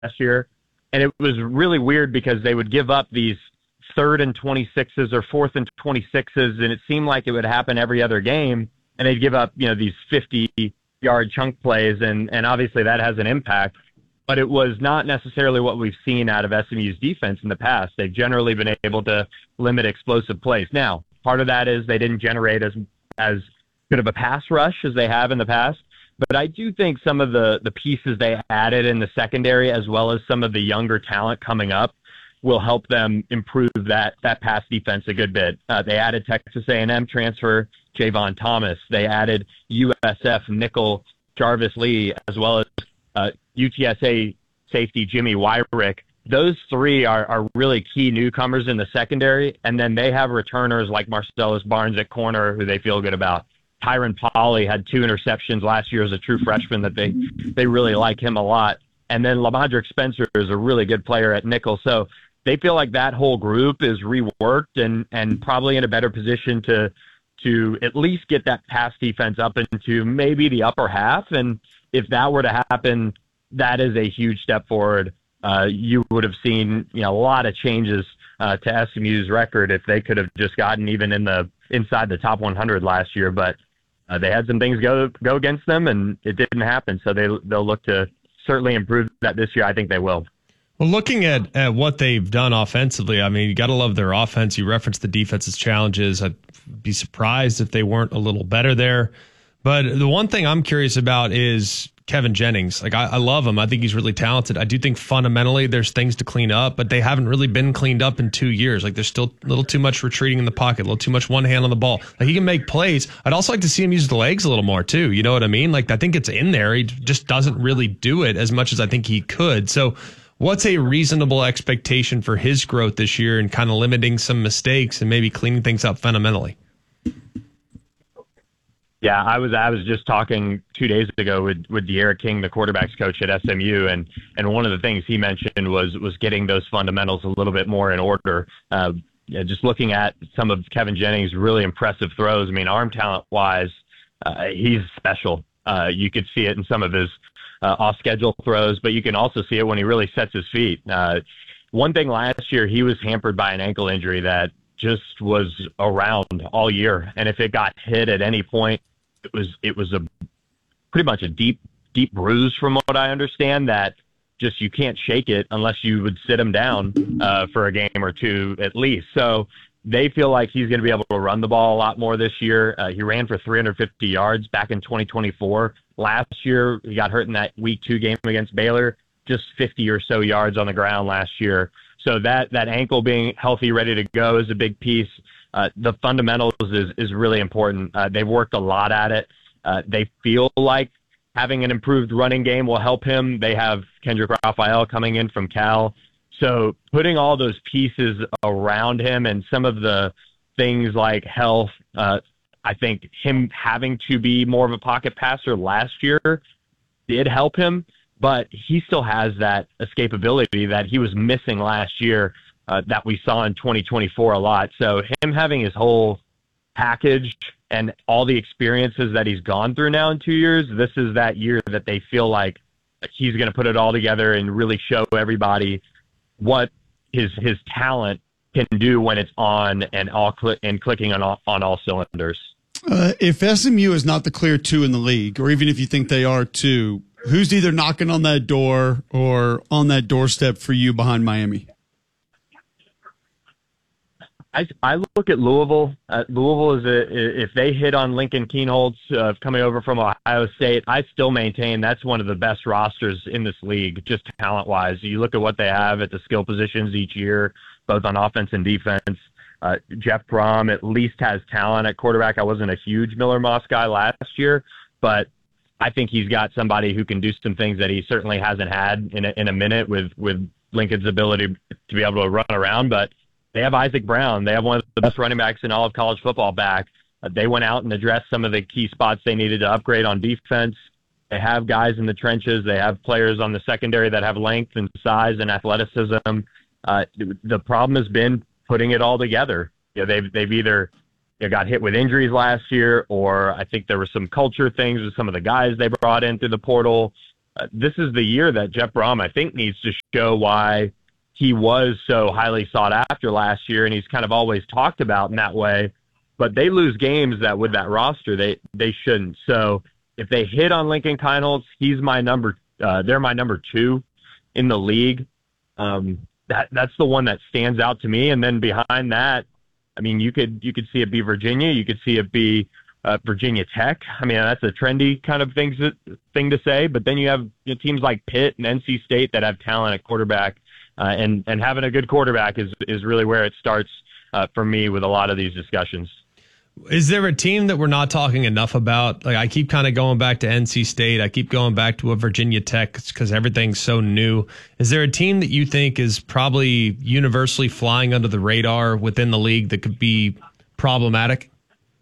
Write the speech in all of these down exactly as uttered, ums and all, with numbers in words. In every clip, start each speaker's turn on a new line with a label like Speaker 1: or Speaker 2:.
Speaker 1: year. And it was really weird because they would give up these third and twenty-sixes or fourth and twenty-sixes, and it seemed like it would happen every other game. And they'd give up, you know, these fifty-yard chunk plays, and, and obviously that has an impact. But it was not necessarily what we've seen out of S M U's defense in the past. They've generally been able to limit explosive plays. Now, part of that is they didn't generate as as good of a pass rush as they have in the past. But I do think some of the, the pieces they added in the secondary, as well as some of the younger talent coming up, will help them improve that that pass defense a good bit. Uh, they added Texas A and M transfer Javon Thomas. They added U S F nickel Jarvis Lee, as well as uh, U T S A safety Jimmy Wyrick. Those three are, are really key newcomers in the secondary, and then they have returners like Marcellus Barnes at corner, who they feel good about. Tyron Polley had two interceptions last year as a true freshman that they, they really like him a lot. And then Lamadrick Spencer is a really good player at nickel. So they feel like that whole group is reworked and, and probably in a better position to to at least get that pass defense up into maybe the upper half. And if that were to happen, that is a huge step forward. Uh, you would have seen, you know, a lot of changes uh, to S M U's record if they could have just gotten even in the inside the top one hundred last year. But uh, they had some things go go against them, and it didn't happen. So they they'll look to certainly improve that this year. I think they will.
Speaker 2: Well, looking at, at what they've done offensively, I mean, you got to love their offense. You referenced the defense's challenges. I'd be surprised if they weren't a little better there. But the one thing I'm curious about is Kevin Jennings. Like, I, I love him. I think he's really talented. I do think fundamentally there's things to clean up, but they haven't really been cleaned up in two years. Like, there's still a little too much retreating in the pocket, a little too much one hand on the ball. Like, he can make plays. I'd also like to see him use the legs a little more too. You know what I mean? Like, I think it's in there. He just doesn't really do it as much as I think he could. So what's a reasonable expectation for his growth this year and kind of limiting some mistakes and maybe cleaning things up fundamentally?
Speaker 1: Yeah, I was I was just talking two days ago with with De'Ara King, the quarterbacks coach at S M U, and and one of the things he mentioned was was getting those fundamentals a little bit more in order. Uh, yeah, just looking at some of Kevin Jennings' really impressive throws. I mean, arm talent wise, uh, he's special. Uh, you could see it in some of his uh, off schedule throws, but you can also see it when he really sets his feet. Uh, one thing last year, he was hampered by an ankle injury that just was around all year, and if it got hit at any point, It was it was a pretty much a deep deep bruise from what I understand that just you can't shake it unless you would sit him down uh, for a game or two at least. So they feel like he's going to be able to run the ball a lot more this year. Uh, he ran for three hundred fifty yards back in twenty twenty-four. Last year he got hurt in that week two game against Baylor, just fifty or so yards on the ground last year. So that that ankle being healthy, ready to go is a big piece. Uh, the fundamentals is, is really important. Uh, they've worked a lot at it. Uh, they feel like having an improved running game will help him. They have Kendrick Raphael coming in from Cal. So putting all those pieces around him and some of the things like health, uh, I think him having to be more of a pocket passer last year did help him, but he still has that escapability that he was missing last year. Uh, that we saw in twenty twenty-four a lot. So him having his whole package and all the experiences that he's gone through now in two years, this is that year that they feel like he's going to put it all together and really show everybody what his his talent can do when it's on and all cl- and clicking on all, on all cylinders.
Speaker 3: Uh, if S M U is not the clear two in the league, or even if you think they are two, who's either knocking on that door or on that doorstep for you behind Miami?
Speaker 1: I, I look at Louisville. Uh, Louisville is a, if they hit on Lincoln Kienholz uh, coming over from Ohio State, I still maintain that's one of the best rosters in this league, just talent-wise. You look at what they have at the skill positions each year, both on offense and defense. Uh, Jeff Brom at least has talent at quarterback. I wasn't a huge Miller Moss guy last year, but I think he's got somebody who can do some things that he certainly hasn't had in a, in a minute with, with Lincoln's ability to be able to run around. But they have Isaac Brown. They have one of the best running backs in all of college football back. Uh, they went out and addressed some of the key spots they needed to upgrade on defense. They have guys in the trenches. They have players on the secondary that have length and size and athleticism. Uh, the problem has been putting it all together. You know, they've they've either you know, got hit with injuries last year, or I think there were some culture things with some of the guys they brought in through the portal. uh, this is the year that Jeff Brom, I think, needs to show why he was so highly sought after last year, and he's kind of always talked about in that way. But they lose games that with that roster they they shouldn't. So if they hit on Lincoln Kienholz, he's my number. Uh, they're my number two in the league. Um, that that's the one that stands out to me. And then behind that, I mean, you could you could see it be Virginia, you could see it be uh, Virginia Tech. I mean, that's a trendy kind of thing to, thing to say. But then you have you know, teams like Pitt and N C State that have talent at quarterback, uh, and and having a good quarterback is is really where it starts uh, for me with a lot of these discussions.
Speaker 2: Is there a team that we're not talking enough about? Like I keep kind of going back to N C State. I keep going back to a Virginia Tech because everything's so new. Is there a team that you think is probably universally flying under the radar within the league that could be problematic?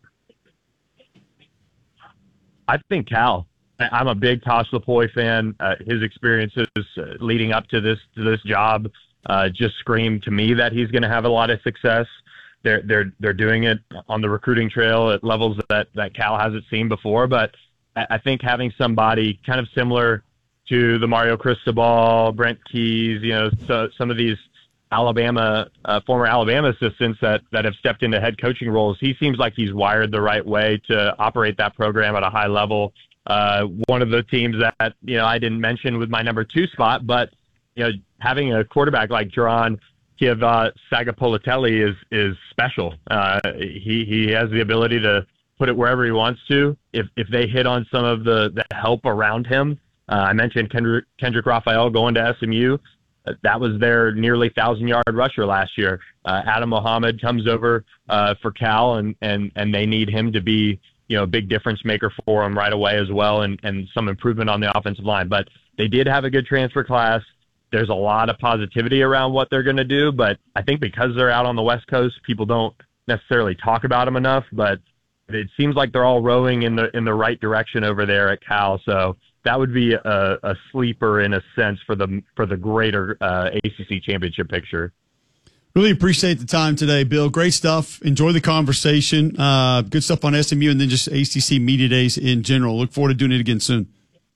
Speaker 1: I think Cal. I'm a big Tosh Lupoi fan. Uh, his experiences uh, leading up to this to this job uh, just scream to me that he's going to have a lot of success. They're they're they're doing it on the recruiting trail at levels that, that Cal hasn't seen before. But I think having somebody kind of similar to the Mario Cristobal, Brent Keys, you know, so, some of these Alabama uh, former Alabama assistants that that have stepped into head coaching roles, he seems like he's wired the right way to operate that program at a high level. Uh, one of the teams that you know I didn't mention with my number two spot, but you know, having a quarterback like Jaron Kiva Sagapolitelli is is special. Uh, he he has the ability to put it wherever he wants to. If if they hit on some of the, the help around him, uh, I mentioned Kendrick, Kendrick Raphael going to S M U. Uh, that was their nearly thousand yard rusher last year. Uh, Adam Mohammed comes over uh, for Cal, and and and they need him to be you know a big difference maker for them right away as well, and and some improvement on the offensive line. But they did have a good transfer class. There's a lot of positivity around what they're going to do, but I think because they're out on the West Coast, people don't necessarily talk about them enough. But it seems like they're all rowing in the in the right direction over there at Cal. So that would be a, a sleeper in a sense for the for the greater uh, A C C championship picture.
Speaker 3: Really appreciate the time today, Bill. Great stuff. Enjoy the conversation. Uh, good stuff on S M U and then just A C C Media Days in general. Look forward to doing it again soon.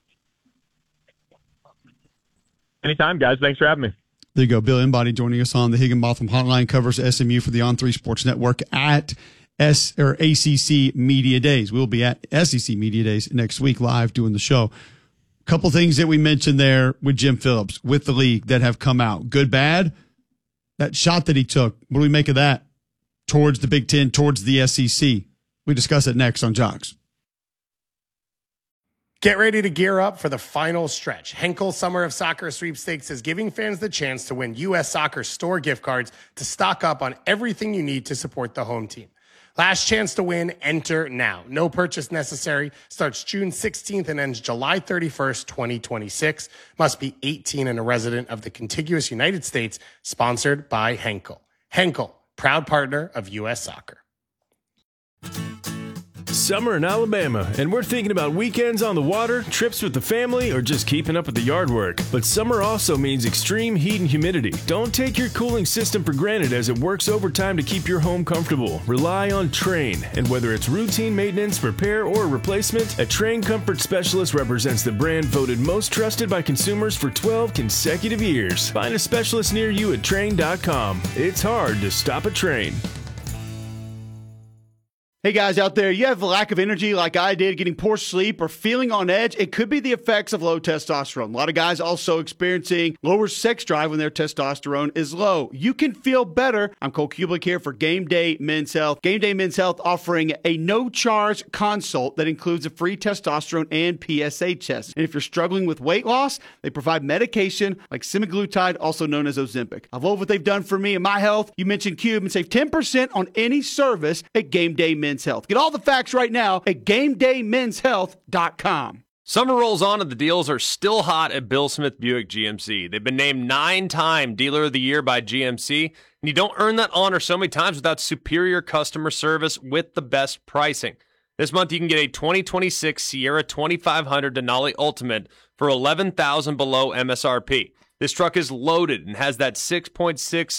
Speaker 1: Anytime, guys. Thanks for having me.
Speaker 3: There you go. Bill Embody joining us on the Higginbotham Hotline, covers S M U for the On three Sports Network at S or A C C Media Days. We'll be at S E C Media Days next week live doing the show. A couple things that we mentioned there with Jim Phillips, with the league that have come out. Good, bad. That shot that he took, what do we make of that? Towards the Big Ten, towards the S E C. We discuss it next on Jocks.
Speaker 4: Get ready to gear up for the final stretch. Henkel Summer of Soccer Sweepstakes is giving fans the chance to win U S Soccer store gift cards to stock up on everything you need to support the home team. Last chance to win, enter now. No purchase necessary. Starts June sixteenth and ends July thirty-first, twenty twenty-six. Must be eighteen and a resident of the contiguous United States. Sponsored by Henkel. Henkel, proud partner of U S Soccer.
Speaker 5: Summer in Alabama, and we're thinking about weekends on the water, trips with the family, or just keeping up with the yard work. But summer also means extreme heat and humidity. Don't take your cooling system for granted as it works overtime to keep your home comfortable. Rely on Trane, and whether it's routine maintenance, repair, or replacement, a Trane Comfort Specialist represents the brand voted most trusted by consumers for twelve consecutive years. Find a specialist near you at Trane dot com. It's hard to stop a Trane.
Speaker 3: Hey guys out there, you have a lack of energy like I did, getting poor sleep or feeling on edge. It could be the effects of low testosterone. A lot of guys also experiencing lower sex drive when their testosterone is low. You can feel better. I'm Cole Kublik here for Game Day Men's Health. Game Day Men's Health offering a no-charge consult that includes a free testosterone and P S A test. And if you're struggling with weight loss, they provide medication like semaglutide, also known as Ozempic. I love what they've done for me and my health. You mentioned Cube and save ten percent on any service at Game Day Men's Health. Get all the facts right now at game day men's health dot com.
Speaker 6: Summer rolls on and the deals are still hot at Bill Smith Buick G M C. They've been named nine-time Dealer of the Year by G M C, and you don't earn that honor so many times without superior customer service with the best pricing. This month you can get a twenty twenty-six Sierra twenty-five hundred Denali Ultimate for eleven thousand dollars below M S R P. This truck is loaded and has that six point six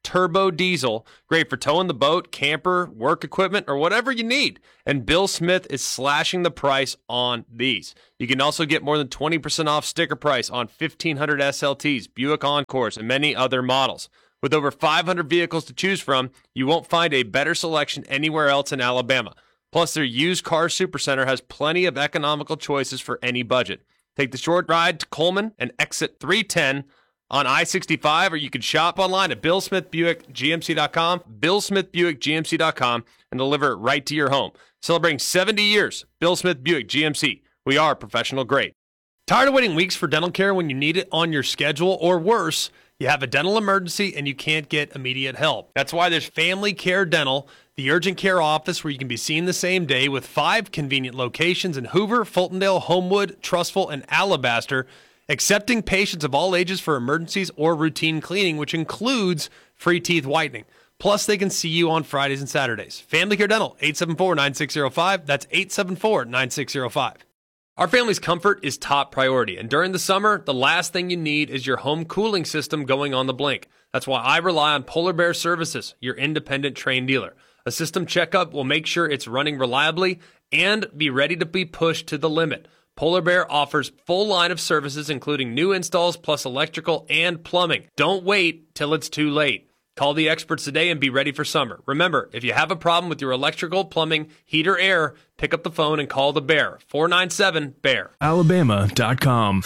Speaker 6: turbo diesel, great for towing the boat, camper, work equipment, or whatever you need. And Bill Smith is slashing the price on these. You can also get more than twenty percent off sticker price on fifteen hundred S L Ts, Buick Encores, and many other models. With over five hundred vehicles to choose from, you won't find a better selection anywhere else in Alabama. Plus, their used car supercenter has plenty of economical choices for any budget. Take the short ride to Coleman and exit three ten on I sixty-five, or you can shop online at bill smith buick g m c dot com, bill smith buick g m c dot com, and deliver it right to your home. Celebrating seventy years, Bill Smith Buick G M C. We are professional grade. Tired of waiting weeks for dental care when you need it on your schedule, or worse, you have a dental emergency and you can't get immediate help? That's why there's Family Care Dental, the urgent care office where you can be seen the same day, with five convenient locations in Hoover, Fultondale, Homewood, Trussville, and Alabaster, accepting patients of all ages for emergencies or routine cleaning, which includes free teeth whitening. Plus, they can see you on Fridays and Saturdays. Family Care Dental, eight seven four, nine six zero five. That's eight seven four, nine six zero five. Our family's comfort is top priority, and during the summer, the last thing you need is your home cooling system going on the blink. That's why I rely on Polar Bear Services, your independent Trane dealer. A system checkup will make sure it's running reliably and be ready to be pushed to the limit. Polar Bear offers full line of services, including new installs plus electrical and plumbing. Don't wait till it's too late. Call the experts today and be ready for summer. Remember, if you have a problem with your electrical, plumbing, heat, or air, pick up the phone and call the Bear. four nine seven, B E A R.
Speaker 5: Alabama dot com.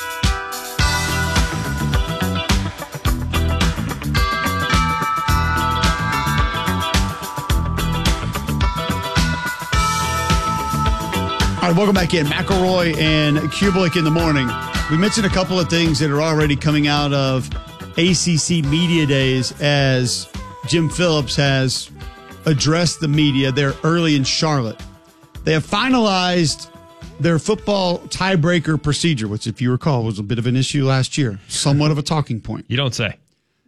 Speaker 3: All right, welcome back in. McElroy and Kublik in the morning. We mentioned a couple of things that are already coming out of A C C Media Days as Jim Phillips has addressed the media there early in Charlotte. They have finalized their football tiebreaker procedure, which, if you recall, was a bit of an issue last year, somewhat of a talking point.
Speaker 2: You don't say.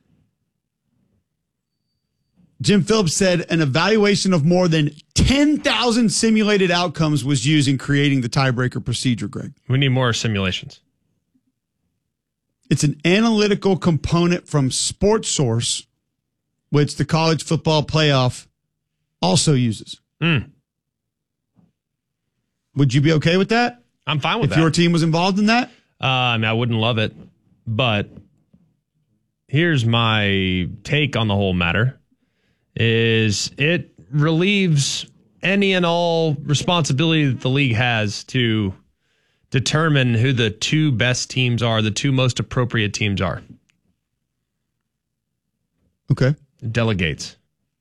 Speaker 3: Jim Phillips said an evaluation of more than ten thousand simulated outcomes was used in creating the tiebreaker procedure, Greg.
Speaker 2: We need more simulations.
Speaker 3: It's an analytical component from SportSource, which the college football playoff also uses.
Speaker 2: Mm.
Speaker 3: Would you be okay with that?
Speaker 2: I'm fine with
Speaker 3: if
Speaker 2: that.
Speaker 3: If your team was involved in that?
Speaker 2: Uh, I mean, I wouldn't love it, but here's my take on the whole matter. Is it relieves any and all responsibility that the league has to determine who the two best teams are, the two most appropriate teams are.
Speaker 3: Okay.
Speaker 2: It delegates.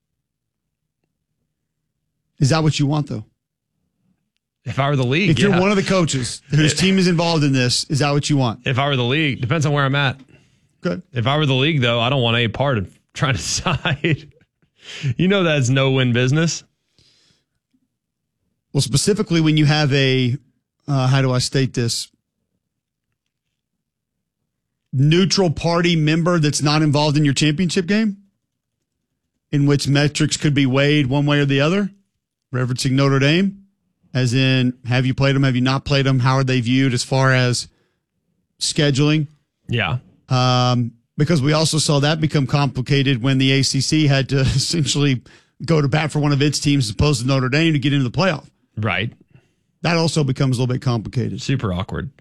Speaker 3: Is that what you want, though?
Speaker 2: If I were the league,
Speaker 3: If
Speaker 2: yeah.
Speaker 3: you're one of the coaches whose team is involved in this, is that what you want?
Speaker 2: If I were the league, depends on where I'm at.
Speaker 3: Good.
Speaker 2: If I were the league, though, I don't want any part of trying to decide. You know that's no-win business.
Speaker 3: Well, specifically when you have a, uh, how do I state this? Neutral party member that's not involved in your championship game, in which metrics could be weighed one way or the other, referencing Notre Dame, as in, have you played them, have you not played them, how are they viewed as far as scheduling?
Speaker 2: Yeah.
Speaker 3: Um, because we also saw that become complicated when the A C C had to essentially go to bat for one of its teams as opposed to Notre Dame to get into the playoff.
Speaker 2: Right.
Speaker 3: That also becomes a little bit complicated.
Speaker 2: Super awkward.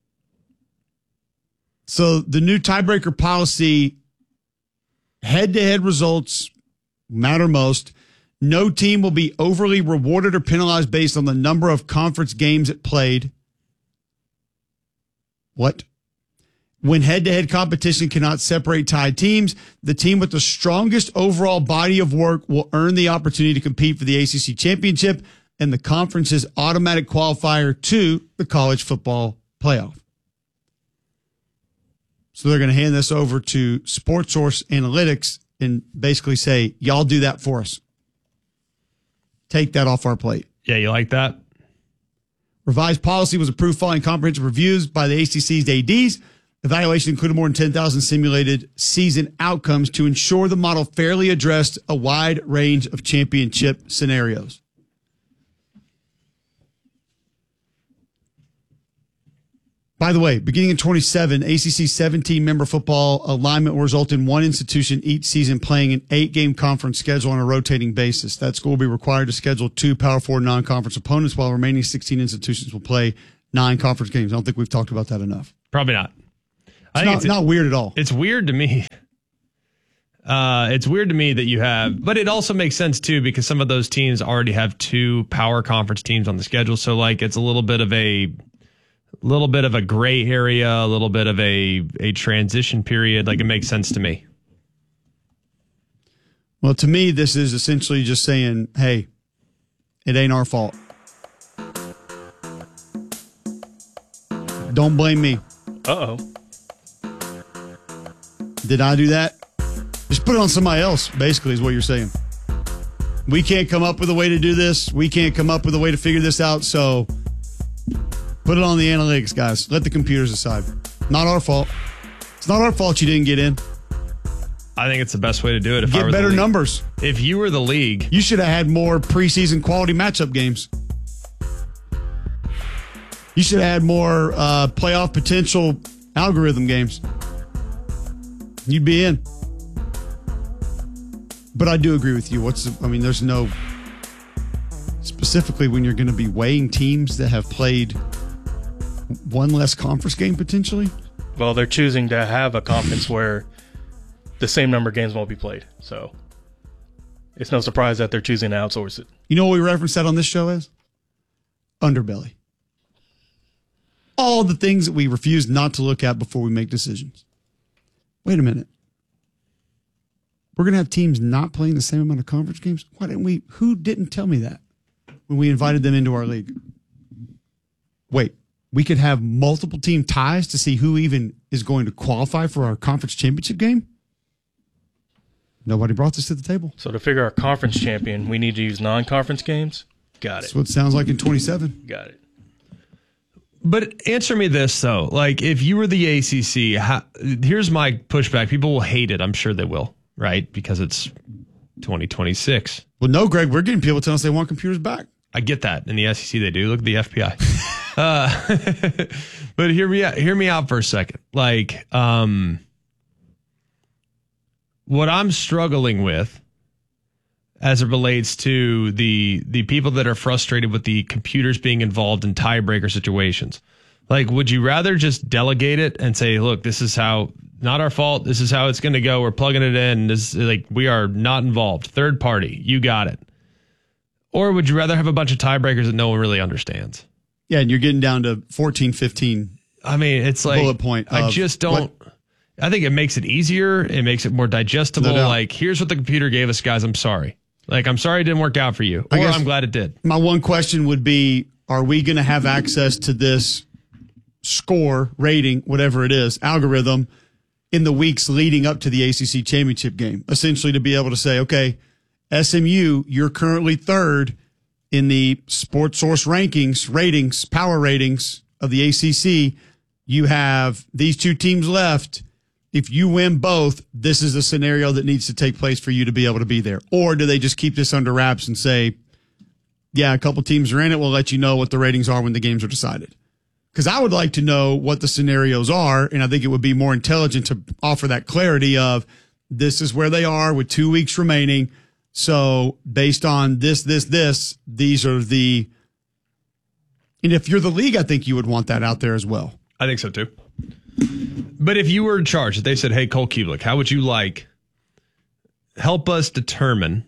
Speaker 3: So the new tiebreaker policy, head-to-head results matter most. No team will be overly rewarded or penalized based on the number of conference games it played. What? When head-to-head competition cannot separate tied teams, the team with the strongest overall body of work will earn the opportunity to compete for the A C C championship and the conference's automatic qualifier to the college football playoff. So they're going to hand this over to SportSource Analytics and basically say, y'all do that for us. Take that off our plate.
Speaker 2: Yeah, you like that?
Speaker 3: Revised policy was approved following comprehensive reviews by the A C C's A Ds. Evaluation included more than ten thousand simulated season outcomes to ensure the model fairly addressed a wide range of championship scenarios. By the way, beginning in twenty-seven, A C C seventeen-member football alignment will result in one institution each season playing an eight-game conference schedule on a rotating basis. That school will be required to schedule two Power Four non-conference opponents, while remaining sixteen institutions will play nine conference games. I don't think we've talked about that enough.
Speaker 2: Probably not. I
Speaker 3: It's
Speaker 2: think
Speaker 3: not,
Speaker 2: it's
Speaker 3: not weird at all.
Speaker 2: It's weird to me. Uh, it's weird to me that you have, but it also makes sense too because some of those teams already have two power conference teams on the schedule. So like it's a little bit of a little bit of a gray area, a little bit of a a transition period. Like it makes sense to me.
Speaker 3: Well, to me, this is essentially just saying, hey, it ain't our fault. Don't blame me.
Speaker 7: Uh-oh.
Speaker 3: Did I do that? Just put it on somebody else, basically, is what you're saying. We can't come up with a way to do this. We can't come up with a way to figure this out, so put it on the analytics, guys. Let the computers decide. Not our fault. It's not our fault you didn't get in.
Speaker 2: I think it's the best way to do it. If I
Speaker 3: Get
Speaker 2: were the
Speaker 3: better
Speaker 2: league.
Speaker 3: numbers.
Speaker 2: If you were the league,
Speaker 3: You should have had more preseason quality matchup games. You should have had more uh, playoff potential algorithm games. You'd be in. But I do agree with you. What's the, I mean, there's no specifically when you're going to be weighing teams that have played one less conference game potentially.
Speaker 7: Well, they're choosing to have a conference where the same number of games won't be played. So it's no surprise that they're choosing to outsource it.
Speaker 3: You know what we reference that on this show as? Underbelly. All the things that we refuse not to look at before we make decisions. Wait a minute. We're going to have teams not playing the same amount of conference games? Why didn't we? Who didn't tell me that when we invited them into our league? Wait, we could have multiple team ties to see who even is going to qualify for our conference championship game? Nobody brought this to the table.
Speaker 7: So to figure our conference champion, we need to use non-conference games? Got it.
Speaker 3: That's what it sounds like in twenty-seven.
Speaker 7: Got it.
Speaker 2: but answer me this though: like if you were the A C C, how, here's my pushback. People will hate it. I'm sure they will. Right, because it's twenty twenty-six.
Speaker 3: Well, no, Greg, we're getting people telling us they want computers back.
Speaker 2: I get that. In the S E C, they do. Look at the F B I. uh, but hear me out. Hear me out for a second. Like, um, what I'm struggling with, as it relates to the the people that are frustrated with the computers being involved in tiebreaker situations. Like, would you rather just delegate it and say, "Look, this is how." Not our fault. This is how it's going to go. We're plugging it in. This like we are not involved. Third party. You got it. Or would you rather have a bunch of tiebreakers that no one really understands?
Speaker 3: Yeah, and you're getting down to fourteen, fifteen.
Speaker 2: I mean, it's like
Speaker 3: bullet point.
Speaker 2: I just don't. What? I think it makes it easier. It makes it more digestible.
Speaker 3: No doubt.
Speaker 2: Like, here's what the computer gave us, guys. I'm sorry. Like, I'm sorry it didn't work out for you.
Speaker 3: I
Speaker 2: Or
Speaker 3: guess
Speaker 2: I'm glad it did.
Speaker 3: My one question would be, are we going to have access to this score, rating, whatever it is, algorithm in the weeks leading up to the A C C championship game? Essentially to be able to say, okay, S M U, you're currently third in the Sports Source rankings, ratings, power ratings of the A C C. You have these two teams left. If you win both, this is a scenario that needs to take place for you to be able to be there. Or do they just keep this under wraps and say, yeah, a couple teams are in it. We'll let you know what the ratings are when the games are decided. Because I would like to know what the scenarios are, and I think it would be more intelligent to offer that clarity of this is where they are with two weeks remaining. So based on this, this, this, these are the – and if you're the league, I think you would want that out there as well.
Speaker 2: I think so too. But if you were in charge, if they said, hey, Cole Kubelik, how would you like help us determine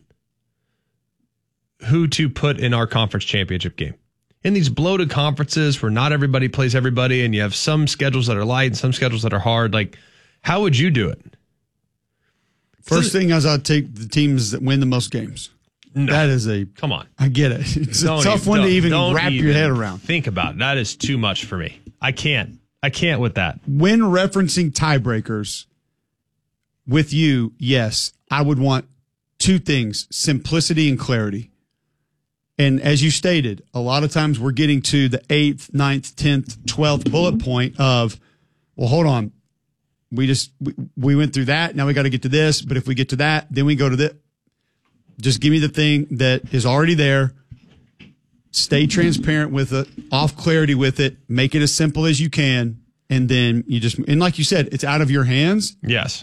Speaker 2: who to put in our conference championship game? In these bloated conferences where not everybody plays everybody and you have some schedules that are light and some schedules that are hard, like, how would you do it?
Speaker 3: First thing is I'd take the teams that win the most games.
Speaker 2: No.
Speaker 3: That is a...
Speaker 2: Come on.
Speaker 3: I get it. It's
Speaker 2: Don't
Speaker 3: a tough
Speaker 2: even,
Speaker 3: one to
Speaker 2: don't-
Speaker 3: even
Speaker 2: don't
Speaker 3: wrap
Speaker 2: even
Speaker 3: your head around.
Speaker 2: Think about it. That is too much for me. I can't. I can't with that.
Speaker 3: When referencing tiebreakers with you, yes, I would want two things, simplicity and clarity. And as you stated, a lot of times we're getting to the eighth, ninth, tenth, twelfth bullet point of, well, hold on. We just, we, we went through that. Now we got to get to this. But if we get to that, then we go to this. Just give me the thing that is already there. Stay transparent with it, off clarity with it. Make it as simple as you can. and then you just, and like you said, it's out of your hands.
Speaker 2: Yes.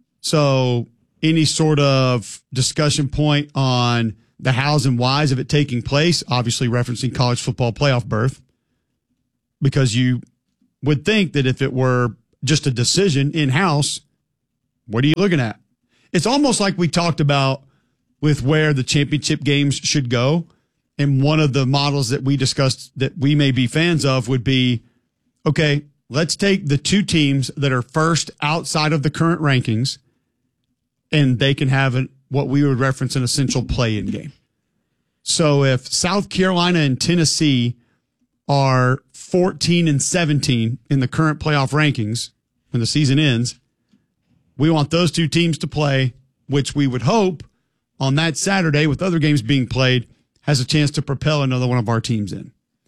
Speaker 3: So any sort of discussion point on the hows and whys of it taking place, obviously referencing college football playoff berth, because you would think that if it were just a decision in-house, what are you looking at? It's almost like we talked about with where the championship games should go. And one of the models that we discussed that we may be fans of would be, okay, let's take the two teams that are first outside of the current rankings, and they can have an, what we would reference an essential play-in game. So if South Carolina and Tennessee are fourteen and seventeen in the current playoff rankings when the season ends, we want those two teams to play, which we would hope on that Saturday with other games being played has a chance to propel another one of our teams in.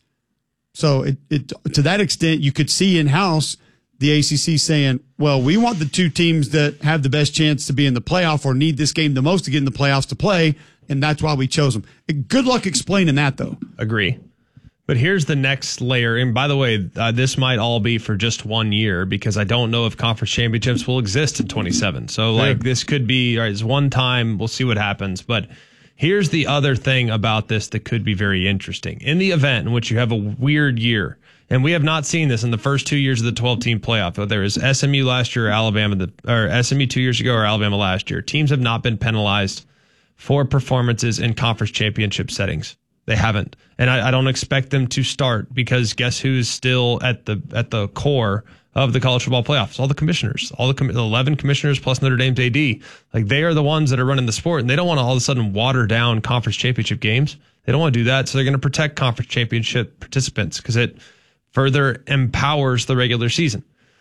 Speaker 3: So it, it to that extent, you could see in-house the A C C saying, well, we want the two teams that have the best chance to be in the playoff or need this game the most to get in the playoffs to play, and that's why we chose them. Good luck explaining that, though.
Speaker 2: Agree. But here's the next layer. And by the way, uh, this might all be for just one year because I don't know if conference championships will exist in twenty-seven. So, like, this could be, all right, it's one time. We'll see what happens. But here's the other thing about this that could be very interesting. In the event in which you have a weird year, and we have not seen this in the first two years of the twelve-team playoff. There was S M U last year, or Alabama, the, or S M U two years ago, or Alabama last year. Teams have not been penalized for performances in conference championship settings. They haven't, and I, I don't expect them to start because guess who's still at the at the core of the college football playoffs? All the commissioners, all the com- eleven commissioners plus Notre Dame's A D. Like, they are the ones that are running the sport, and they don't want to all of a sudden water down conference championship games. They don't want to do that, so they're going to protect conference championship participants because it further empowers the regular season.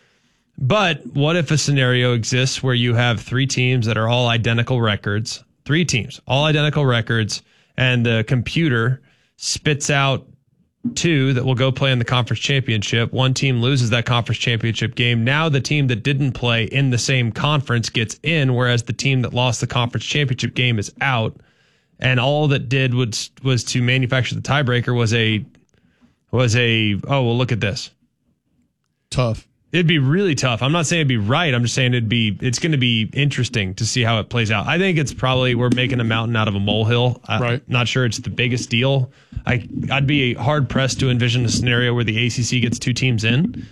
Speaker 2: But what if a scenario exists where you have three teams that are all identical records, three teams, all identical records, and the computer spits out two that will go play in the conference championship. One team loses that conference championship game. Now the team that didn't play in the same conference gets in, whereas the team that lost the conference championship game is out. And all that did was was to manufacture the tiebreaker was a was a oh well look at this.
Speaker 3: Tough.
Speaker 2: It'd be really tough. I'm not saying it'd be right. I'm just saying it'd be. It's going to be interesting to see how it plays out. I think it's probably we're making a mountain out of a molehill. I'm
Speaker 3: right.
Speaker 2: Not sure it's the biggest deal. I I'd be hard pressed to envision a scenario where the A C C gets two teams in.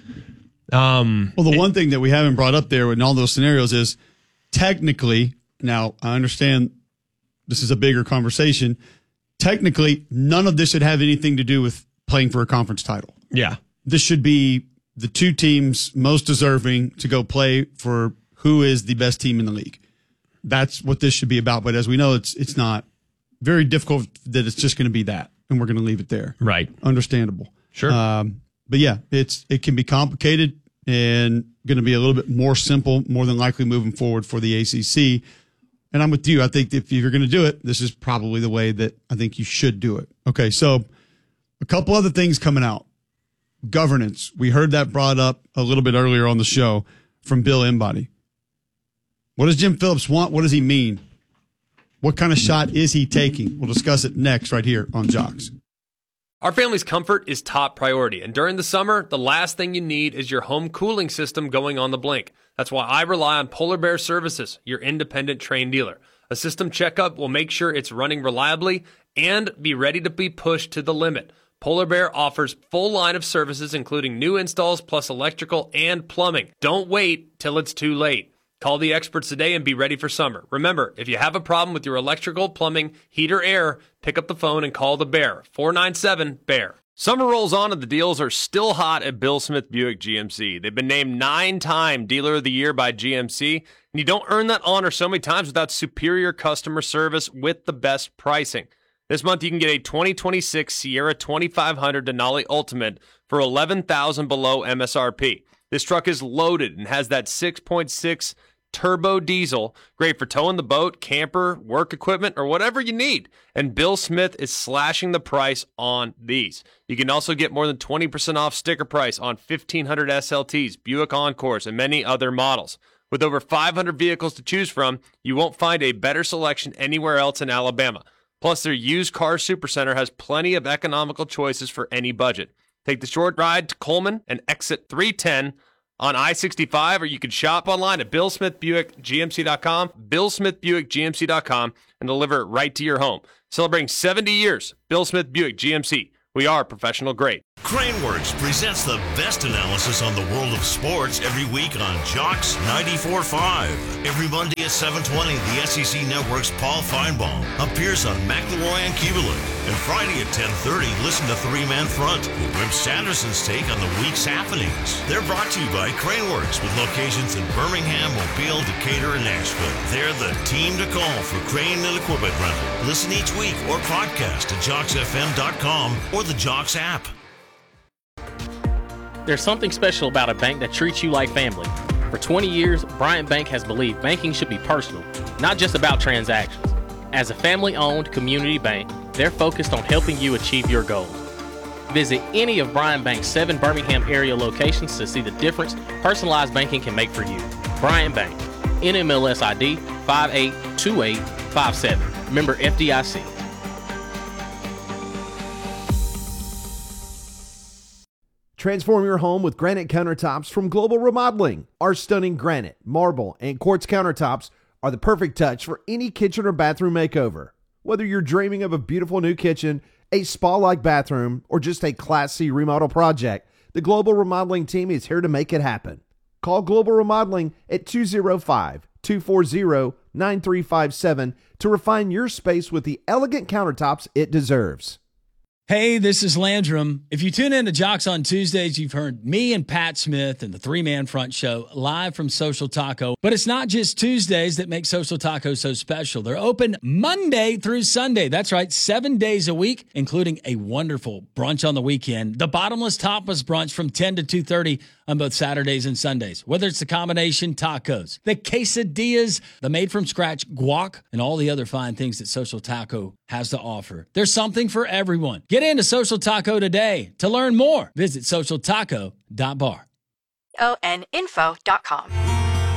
Speaker 2: Um,
Speaker 3: well, the
Speaker 2: it,
Speaker 3: one thing that we haven't brought up there in all those scenarios is technically. Now I understand this is a bigger conversation. Technically, none of this should have anything to do with playing for a conference title.
Speaker 2: Yeah,
Speaker 3: this should be the two teams most deserving to go play for who is the best team in the league. That's what this should be about. But as we know, it's it's not very difficult that it's just going to be that, and we're going to leave it there.
Speaker 2: Right.
Speaker 3: Understandable.
Speaker 2: Sure.
Speaker 3: Um, but yeah, it's it can be complicated and going to be a little bit more simple, more than likely moving forward for the A C C. And I'm with you. I think if you're going to do it, this is probably the way that I think you should do it. Okay, so a couple other things coming out. Governance. We heard that brought up a little bit earlier on the show from Bill Embody. What does Jim Phillips want? What does he mean? What kind of shot is he taking? We'll discuss it next right here on Jocks.
Speaker 6: Our family's comfort is top priority, and during the summer, the last thing you need is your home cooling system going on the blink. That's why I rely on Polar Bear Services, your independent Trane dealer. A system checkup will make sure it's running reliably and be ready to be pushed to the limit. Polar Bear offers full line of services, including new installs plus electrical and plumbing. Don't wait till it's too late. Call the experts today and be ready for summer. Remember, if you have a problem with your electrical, plumbing, heat, or air, pick up the phone and call the Bear, four nine seven, B E A R. Summer rolls on and the deals are still hot at Bill Smith Buick G M C. They've been named nine-time Dealer of the Year by G M C, and you don't earn that honor so many times without superior customer service with the best pricing. This month, you can get a twenty twenty-six Sierra twenty-five hundred Denali Ultimate for eleven thousand dollars below M S R P. This truck is loaded and has that six point six turbo diesel, great for towing the boat, camper, work equipment, or whatever you need. And Bill Smith is slashing the price on these. You can also get more than twenty percent off sticker price on fifteen hundred S L Ts, Buick Encores, and many other models. With over five hundred vehicles to choose from, you won't find a better selection anywhere else in Alabama. Plus, their used car supercenter has plenty of economical choices for any budget. Take the short ride to Coleman and exit three ten on I sixty-five, or you can shop online at bill smith buick g m c dot com, bill smith buick g m c dot com, and deliver it right to your home. Celebrating seventy years, Bill Smith Buick G M C. We are professional grade.
Speaker 8: Craneworks presents the best analysis on the world of sports every week on Jocks ninety-four point five. Every Monday at seven twenty, the S E C Network's Paul Feinbaum appears on McElroy and Kubelik. And Friday at ten thirty, listen to Three Man Front with Wimp Sanderson's take on the week's happenings. They're brought to you by Craneworks with locations in Birmingham, Mobile, Decatur, and Nashville. They're the team to call for crane and equipment rental. Listen each week or podcast at jocks f m dot com or the Jocks app.
Speaker 9: There's something special about a bank that treats you like family. For twenty years, Bryant Bank has believed banking should be personal, not just about transactions. As a family-owned community bank, they're focused on helping you achieve your goals. Visit any of Bryant Bank's seven Birmingham area locations to see the difference personalized banking can make for you. Bryant Bank, N M L S I D five eight two eight five seven. Member F D I C.
Speaker 10: Transform your home with granite countertops from Global Remodeling. Our stunning granite, marble, and quartz countertops are the perfect touch for any kitchen or bathroom makeover. Whether you're dreaming of a beautiful new kitchen, a spa-like bathroom, or just a Class C remodel project, the Global Remodeling team is here to make it happen. Call Global Remodeling at two oh five, two four zero, nine three five seven to refine your space with the elegant countertops it deserves.
Speaker 11: Hey, this is Landrum. If you tune in to Jocks on Tuesdays, you've heard me and Pat Smith and the Three Man Front Show live from Social Taco. But it's not just Tuesdays that make Social Taco so special. They're open Monday through Sunday. That's right, seven days a week, including a wonderful brunch on the weekend. The Bottomless Tapas brunch from ten to two thirty on both Saturdays and Sundays. Whether it's the combination tacos, the quesadillas, the made-from-scratch guac, and all the other fine things that Social Taco has to offer. There's something for everyone. Get into Social Taco today. To learn more, visit social taco dot bar.
Speaker 12: O N info dot com.